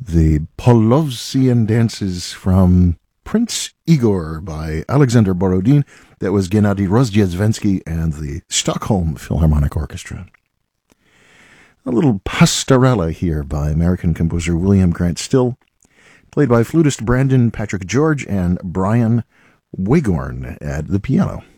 The Polovtsian dances from Prince Igor by Alexander Borodin. That was Gennady Rozhdestvensky and the Stockholm Philharmonic Orchestra. A little pastorella here by American composer William Grant Still, played by flutist Brandon Patrick George and Brian Wigorn at the piano.